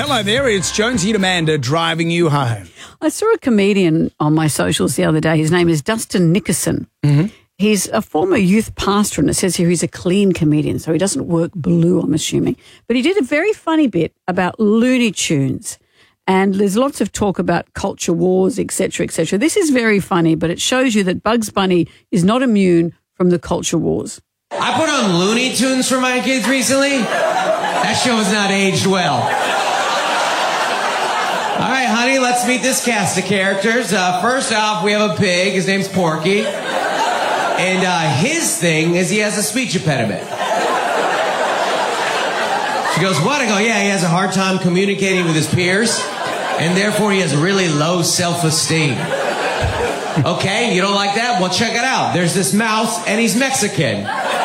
Hello there, it's Jonesy and Amanda driving you home. I saw a comedian on my socials the other day. His name is Dustin Nickerson. Mm-hmm. He's a former youth pastor, and it says here he's a clean comedian, so he doesn't work blue, I'm assuming. But he did a very funny bit about Looney Tunes, and there's lots of talk about culture wars, etc., etc. This is very funny, but it shows you that Bugs Bunny is not immune from the culture wars. I put on Looney Tunes for my kids recently. That show has not aged well. All right, honey, let's meet this cast of characters. First off, we have a pig. His name's Porky. And his thing is he has a speech impediment. She goes, what? I go, yeah, he has a hard time communicating with his peers, and therefore he has really low self-esteem. Okay, you don't like that? Well, check it out. There's this mouse, and he's Mexican.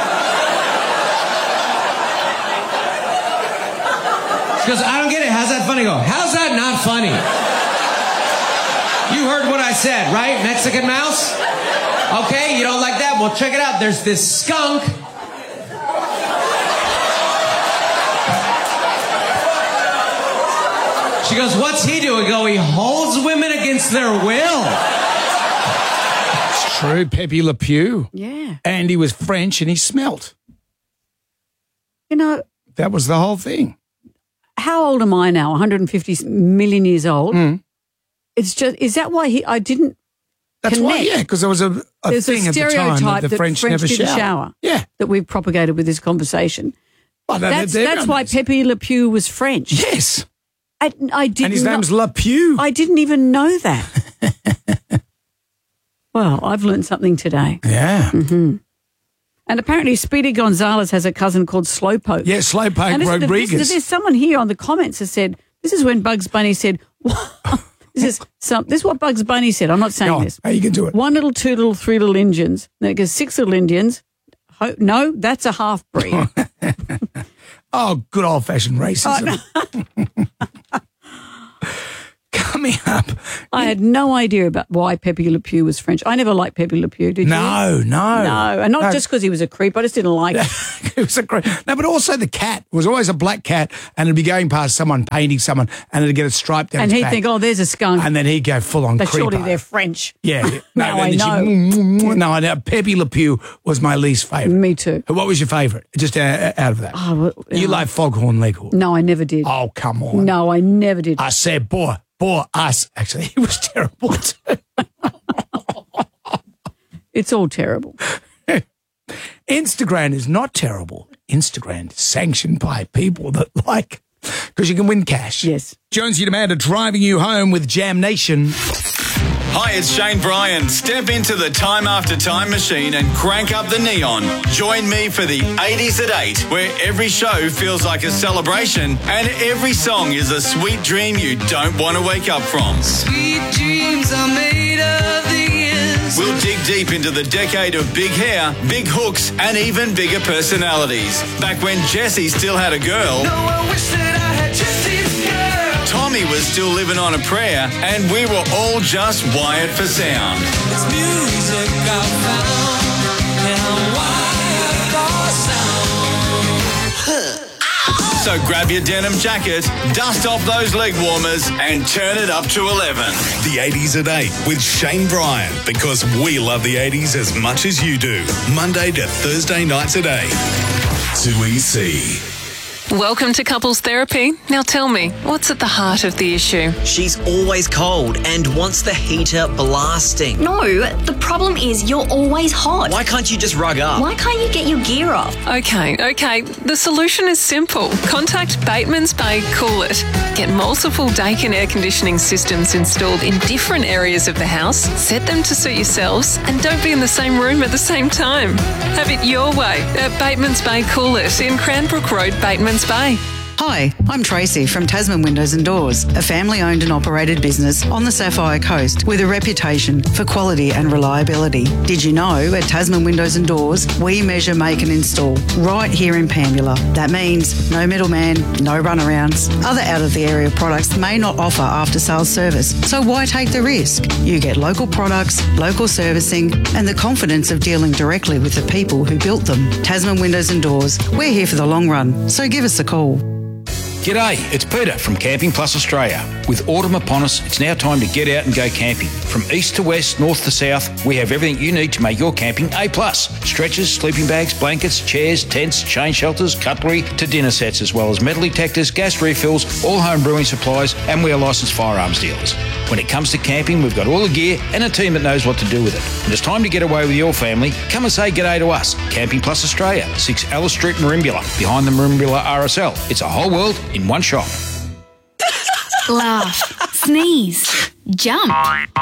She goes, I don't get it. How's that funny? I go, how's that not funny? You heard what I said, right? Mexican mouse? Okay, you don't like that? Well, check it out. There's this skunk. She goes, what's he doing? I go, he holds women against their will. It's true, Pepe Le Pew. Yeah. And he was French and he smelt. You know, That was the whole thing. how old am I now? 150 million years old. It's just, is that why I didn't That's connect? why, yeah, because there was a There's thing a at the time stereotype that the French never didn't shower. Yeah. That we've propagated with this conversation. Well, That's why Pepe Le Pew was French. Yes. I didn't. And his name's Le Pew. I didn't even know that. Well, I've learned something today. Yeah. Mm-hmm. And apparently Speedy Gonzalez has a cousin called Slowpoke. Yeah, Slowpoke Rodriguez. There's someone here on the comments that said, this is when Bugs Bunny said, this is what Bugs Bunny said. I'm not saying Go on. this. Hey, you can do it. 1 little, 2 little, 3 little Indians. Then it goes 6 little Indians. No, that's a half breed. Oh, good old-fashioned racism. Coming up. I had no idea about why Pepe Le Pew was French. I never liked Pepe Le Pew, did you? No. No, and not just because he was a creep. I just didn't like it. It was a great. No, but also the cat was always a black cat, and it'd be going past someone, painting someone, and it'd get a stripe down And his he'd back. think, oh, there's a skunk. And then he'd go full on But creeper. surely they're French. Yeah. Now I know. No, I know. Pepe Le Pew was my least favourite. Me too. What was your favourite? Just out of that. Oh, well, You like Foghorn Leghorn? No, I never did. Oh, come on. No, I never did. I said, boy, us. Actually, he was terrible too. It's all terrible. Instagram is not terrible. Instagram is sanctioned by people that like, because you can win cash. Yes. Jonesy and Amanda driving you home with Jam Nation. Hi, it's Shane Bryan. Step into the Time After Time machine and crank up the neon. Join me for the 80s at 8, where every show feels like a celebration and every song is a sweet dream you don't want to wake up from. Sweet dreams are made of the years. We'll dig deep into the decade of big hair, big hooks, and even bigger personalities. Back when Jessie still had a girl. No, I wish that I had Jesse's girl. Tommy was still living on a prayer, and we were all just wired for sound. It's music I found, and I'm wired for sound. So grab your denim jacket, dust off those leg warmers, and turn it up to 11. The 80s at 8 with Shane Bryan, because we love the 80s as much as you do. Monday to Thursday nights at 8. 2EC. Welcome to Couples Therapy. Now tell me, what's at the heart of the issue? She's always cold and wants the heater blasting. No, the problem is you're always hot. Why can't you just rug up? Why can't you get your gear off? Okay. The solution is simple. Contact Bateman's Bay Cool It. Get multiple Daikin air conditioning systems installed in different areas of the house. Set them to suit yourselves and don't be in the same room at the same time. Have it your way at Bateman's Bay Cool It in Cranbrook Road, Bateman's Bay. Hi, I'm Tracy from Tasman Windows and Doors, a family-owned and operated business on the Sapphire Coast with a reputation for quality and reliability. Did you know at Tasman Windows and Doors, we measure, make and install right here in Pambula. That means no middleman, no runarounds. Other out-of-the-area products may not offer after-sales service, so why take the risk? You get local products, local servicing and the confidence of dealing directly with the people who built them. Tasman Windows and Doors, we're here for the long run, so give us a call. G'day, it's Peter from Camping Plus Australia. With autumn upon us, it's now time to get out and go camping. From east to west, north to south, we have everything you need to make your camping A+. Stretchers, sleeping bags, blankets, chairs, tents, chain shelters, cutlery to dinner sets, as well as metal detectors, gas refills, all home brewing supplies, and we are licensed firearms dealers. When it comes to camping, we've got all the gear and a team that knows what to do with it. When it's time to get away with your family, come and say g'day to us. Camping Plus Australia, 6 Alice Street, Merimbula, behind the Merimbula RSL. It's a whole world in one shop. Laugh, sneeze, jump.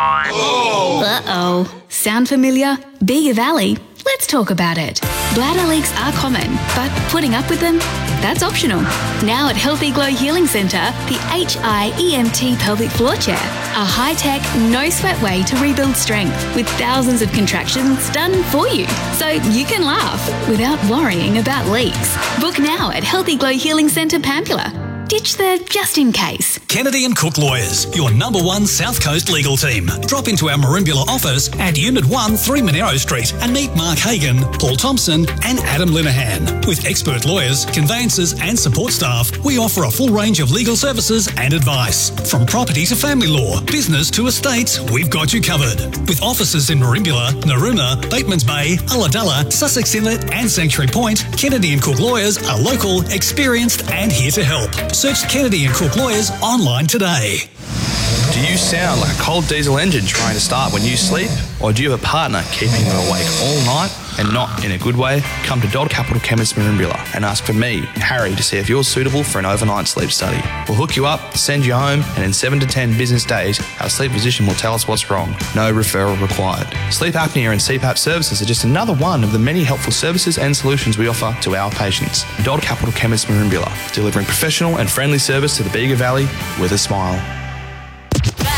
Uh-oh. Sound familiar? Bega Valley? Let's talk about it. Bladder leaks are common, but putting up with them? That's optional. Now at Healthy Glow Healing Centre, the HIEMT pelvic floor chair, a high-tech, no-sweat way to rebuild strength with thousands of contractions done for you, so you can laugh without worrying about leaks. Book now at Healthy Glow Healing Centre, Pampula. Ditch the just in case. Kennedy and Cook Lawyers, your #1 South Coast legal team. Drop into our Merimbula office at Unit 1, 3 Monero Street and meet Mark Hagan, Paul Thompson and Adam Linehan. With expert lawyers, conveyancers and support staff, we offer a full range of legal services and advice. From property to family law, business to estates, we've got you covered. With offices in Merimbula, Narooma, Batemans Bay, Ulladulla, Sussex Inlet and Sanctuary Point, Kennedy and Cook Lawyers are local, experienced and here to help. Search Kennedy and Cook Lawyers online today. Do you sound like a cold diesel engine trying to start when you sleep? Or do you have a partner keeping you awake all night and not in a good way? Come to Dodd Capital Chemist Merimbula and ask for me, Harry, to see if you're suitable for an overnight sleep study. We'll hook you up, send you home, and in 7 to 10 business days, our sleep physician will tell us what's wrong. No referral required. Sleep apnea and CPAP services are just another one of the many helpful services and solutions we offer to our patients. Dodd Capital Chemist Merimbula, delivering professional and friendly service to the Bega Valley with a smile.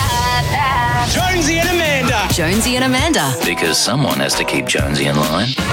Jonesy and Amanda. Jonesy and Amanda. Because someone has to keep Jonesy in line.